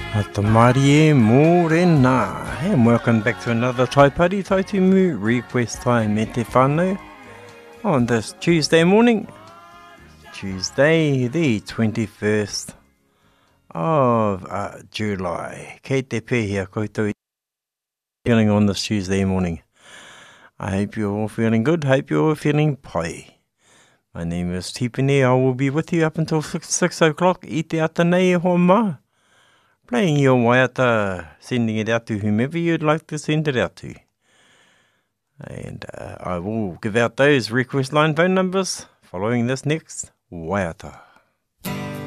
Atamarie Morena. And welcome back to another Taipari Taitumu Request Time me te whānau on this Tuesday morning. Tuesday the 21st of July. Kei te pēhia koutou feeling on this Tuesday morning. I hope you're all feeling good. Hope you're all feeling pai. My name is Tipene. I will be with you up until 6 o'clock. I te ata nei e hoa maa. Playing your waiata, sending it out to whomever you'd like to send it out to. And I will give out those request line phone numbers following this next waiata.